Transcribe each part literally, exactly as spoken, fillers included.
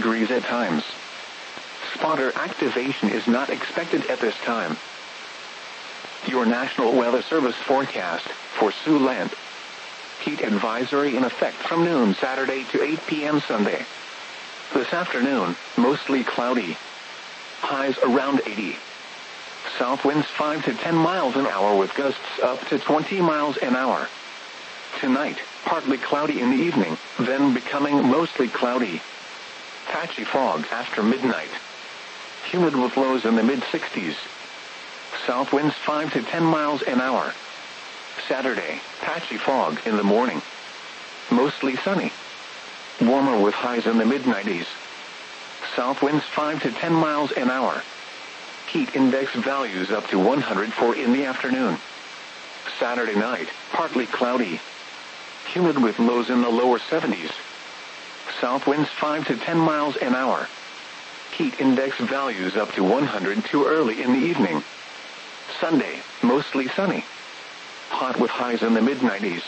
degrees at times. Spotter activation is not expected at this time. Your National Weather Service forecast for Siouxland. Heat advisory in effect from noon Saturday to eight p m Sunday. This afternoon, mostly cloudy. Highs around eighty. South winds five to ten miles an hour with gusts up to twenty miles an hour. Tonight, partly cloudy in the evening, then becoming mostly cloudy. Patchy fog after midnight. Humid with lows in the mid sixties. South winds five to ten miles an hour. Saturday, patchy fog in the morning. Mostly sunny. Warmer with highs in the mid nineties. South winds five to ten miles an hour. Heat index values up to one hundred four in the afternoon. Saturday night, partly cloudy. Humid with lows in the lower seventies. South winds five to ten miles an hour. Heat index values up to one hundred two early in the evening. Sunday, mostly sunny. Hot with highs in the mid nineties.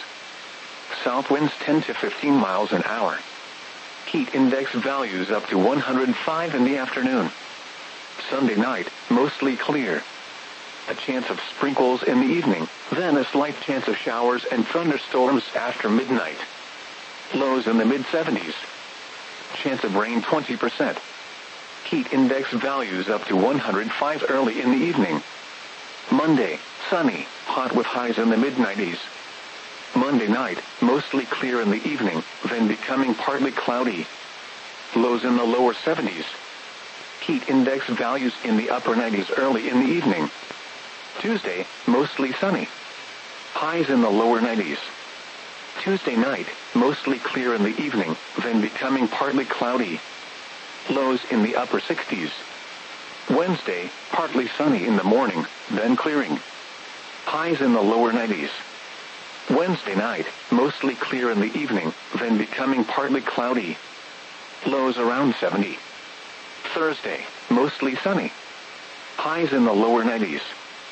South winds ten to fifteen miles an hour. Heat index values up to one hundred five in the afternoon. Sunday night, mostly clear. A chance of sprinkles in the evening, then a slight chance of showers and thunderstorms after midnight. Lows in the mid seventies. Chance of rain twenty percent. Heat index values up to one hundred five early in the evening. Monday, sunny, hot with highs in the mid nineties. Monday night, mostly clear in the evening, then becoming partly cloudy. Lows in the lower seventies. Heat index values in the upper nineties early in the evening. Tuesday, mostly sunny. Highs in the lower nineties. Tuesday night, mostly clear in the evening, then becoming partly cloudy. Lows in the upper sixties. Wednesday, partly sunny in the morning, then clearing. Highs in the lower nineties. Wednesday night, mostly clear in the evening, then becoming partly cloudy. Lows around seventy. Thursday, mostly sunny. Highs in the lower nineties.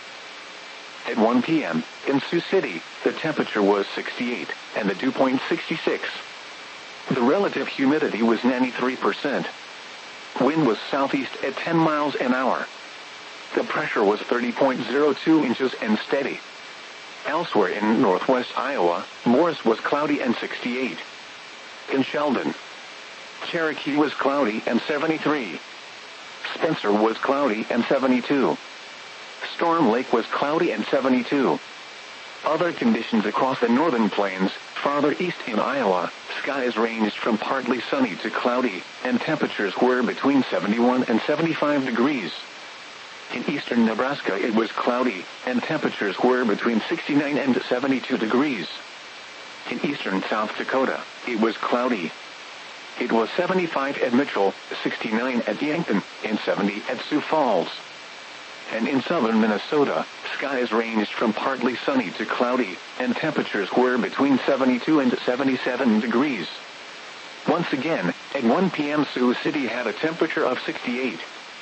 At one p m, in Sioux City, the temperature was sixty-eight, and the dew point sixty-six. The relative humidity was ninety-three percent. Wind was southeast at ten miles an hour. The pressure was thirty point zero two inches and steady. Elsewhere in northwest Iowa, Morris was cloudy and sixty-eight. In Sheldon, Cherokee was cloudy and seventy-three. Spencer was cloudy and seventy-two. Storm Lake was cloudy and seventy-two. Other conditions across the northern plains, farther east in Iowa, skies ranged from partly sunny to cloudy, and temperatures were between seventy-one and seventy-five degrees. In eastern Nebraska it was cloudy, and temperatures were between sixty-nine and seventy-two degrees. In eastern South Dakota, it was cloudy. It was seventy-five at Mitchell, sixty-nine at Yankton, and seventy at Sioux Falls. And in southern Minnesota, skies ranged from partly sunny to cloudy, and temperatures were between seventy-two and seventy-seven degrees. Once again, at one p m Sioux City had a temperature of sixty-eight.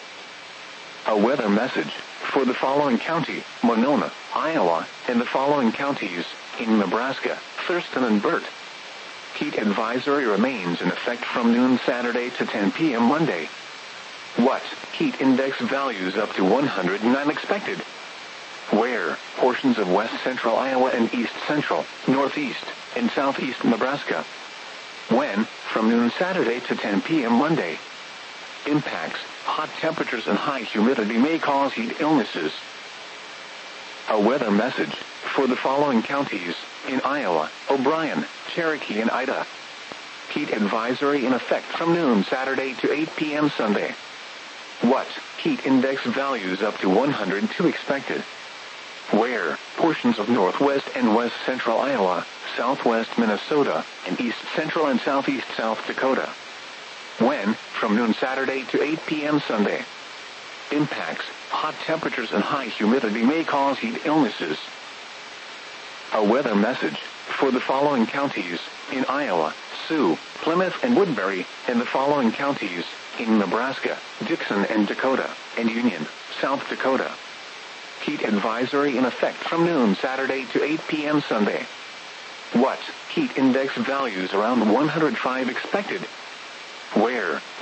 A weather message for the following county, Monona, Iowa, and the following counties, in Nebraska, Thurston and Burt. Heat advisory remains in effect from noon Saturday to ten p m Monday. What? Heat index values up to one hundred nine expected. Where? Portions of west central Iowa and east central, northeast, and southeast Nebraska. When? From noon Saturday to ten p m Monday. Impacts: hot temperatures and high humidity may cause heat illnesses. A weather message for the following counties, in Iowa, O'Brien, Cherokee, and Ida. Heat advisory in effect from noon Saturday to eight p m Sunday. What? Heat index values up to one hundred two expected. Where? Portions of northwest and west central Iowa, southwest Minnesota, and east central and southeast South Dakota. When? From noon Saturday to eight p m Sunday. Impacts: hot temperatures and high humidity may cause heat illnesses. A weather message for the following counties, in Iowa, Sioux, Plymouth, and Woodbury, and the following counties, in Nebraska, Dixon and Dakota, and Union, South Dakota. Heat advisory in effect from noon Saturday to eight p m Sunday. What? Heat index values around one hundred five expected. Where?